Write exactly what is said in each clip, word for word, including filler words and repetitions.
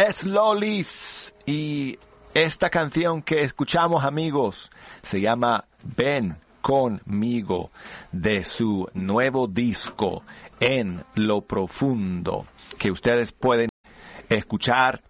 es Lolis. Y esta canción que escuchamos, amigos, se llama Ven conmigo, de su nuevo disco En lo Profundo, que ustedes pueden escuchar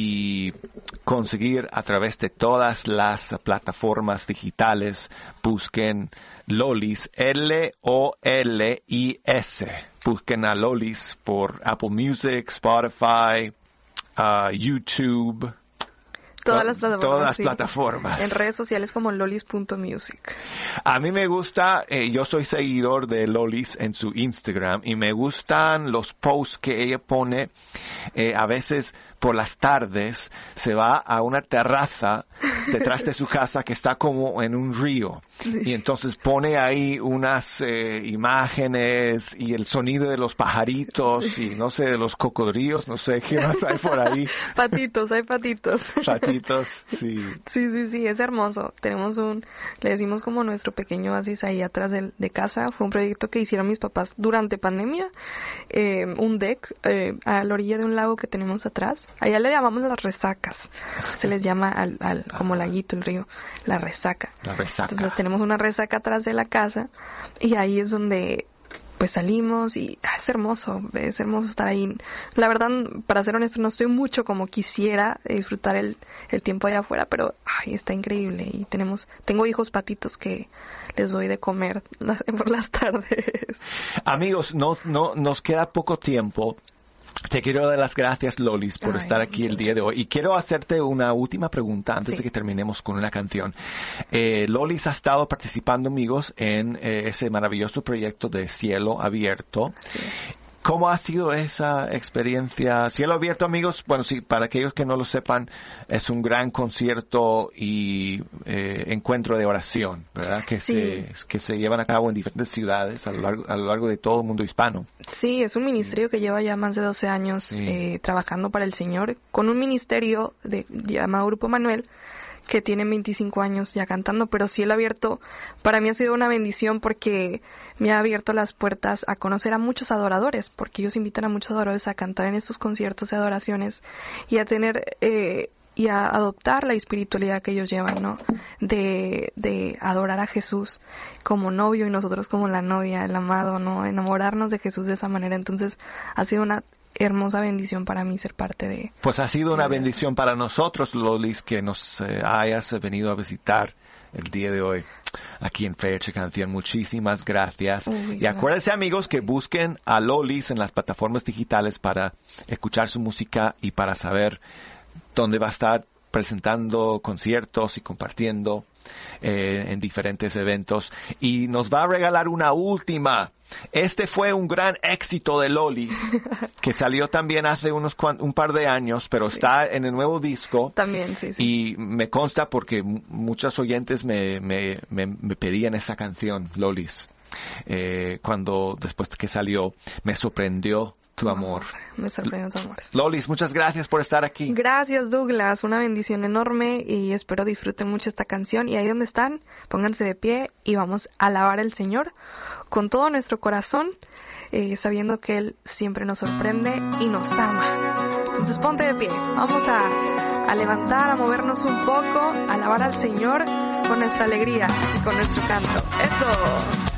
y conseguir a través de todas las plataformas digitales. Busquen Lolis, L O L I S. Busquen a Lolis por Apple Music, Spotify, uh, YouTube. Todas las plataformas. Todas las sí. plataformas. En redes sociales como lolis punto music. A mí me gusta, eh, yo soy seguidor de Lolis en su Instagram y me gustan los posts que ella pone. Eh, a veces por las tardes se va a una terraza detrás de su casa que está como en un río. Sí. Y entonces pone ahí unas eh, imágenes y el sonido de los pajaritos y no sé, de los cocodrilos, no sé qué más hay por ahí. Patitos, hay patitos. Patitos, sí. Sí, sí, sí, es hermoso. Tenemos un, le decimos como nuestro pequeño oasis ahí atrás de, de casa. Fue un proyecto que hicieron mis papás durante pandemia. Eh, un deck eh, a la orilla de un lago que tenemos atrás. Allá le llamamos las resacas. Se les llama al, al como laguito, el río, la resaca. La resaca. Entonces tenemos una resaca atrás de la casa y ahí es donde pues salimos y ah, es hermoso, es hermoso estar ahí. La verdad, para ser honesto, no estoy mucho como quisiera disfrutar el, el tiempo allá afuera, pero ay, está increíble. Y tenemos, tengo hijos patitos que les doy de comer las, por las tardes. Amigos, no, no, nos queda poco tiempo. Te quiero dar las gracias, Lolis, por Ay, estar aquí el día de hoy. Y quiero hacerte una última pregunta antes sí. de que terminemos con una canción. Eh, Lolis ha estado participando, amigos, en eh, ese maravilloso proyecto de Cielo Abierto. Sí. ¿Cómo ha sido esa experiencia? Cielo Abierto, amigos, bueno, sí, para aquellos que no lo sepan, es un gran concierto y eh, encuentro de oración, ¿verdad? Que, sí. se, que se llevan a cabo en diferentes ciudades a lo largo, a lo largo de todo el mundo hispano. Sí, es un ministerio sí. que lleva ya más de doce años sí. eh, trabajando para el Señor, con un ministerio de, llamado Grupo Manuel, que tienen veinticinco años ya cantando, pero Cielo Abierto para mí ha sido una bendición porque me ha abierto las puertas a conocer a muchos adoradores, porque ellos invitan a muchos adoradores a cantar en estos conciertos de adoraciones y a tener eh, y a adoptar la espiritualidad que ellos llevan, ¿no? De, de adorar a Jesús como novio y nosotros como la novia, el amado, ¿no? Enamorarnos de Jesús de esa manera. Entonces ha sido una hermosa bendición para mí ser parte de... Pues ha sido una bendición para nosotros, Lolis, que nos eh, hayas venido a visitar el día de hoy aquí en Fecha Canción. Muchísimas gracias. Uy, y acuérdense, amigos, que busquen a Lolis en las plataformas digitales para escuchar su música y para saber dónde va a estar presentando conciertos y compartiendo eh, en diferentes eventos. Y nos va a regalar una última. Este fue un gran éxito de Lolis, que salió también hace unos cuan, un par de años, pero sí. está en el nuevo disco. También, sí, sí. Y me consta porque muchos oyentes me, me, me, me pedían esa canción, Lolis. Eh, cuando después que salió, me sorprendió tu amor. Me sorprendió tu amor. Lolis, muchas gracias por estar aquí. Gracias, Douglas. Una bendición enorme y espero disfruten mucho esta canción. Y ahí donde están, pónganse de pie y vamos a alabar al Señor con todo nuestro corazón, eh, sabiendo que Él siempre nos sorprende y nos ama. Entonces ponte de pie. Vamos a, a levantar, a movernos un poco, a alabar al Señor con nuestra alegría y con nuestro canto. ¡Eso!